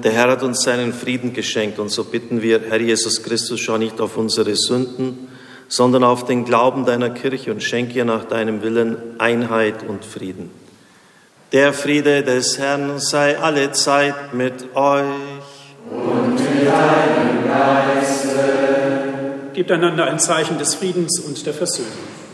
Der Herr hat uns seinen Frieden geschenkt und so bitten wir, Herr Jesus Christus, schau nicht auf unsere Sünden, sondern auf den Glauben deiner Kirche und schenke ihr nach deinem Willen Einheit und Frieden. Der Friede des Herrn sei alle Zeit mit euch. Und mit deinem Geiste. Gebt einander ein Zeichen des Friedens und der Versöhnung.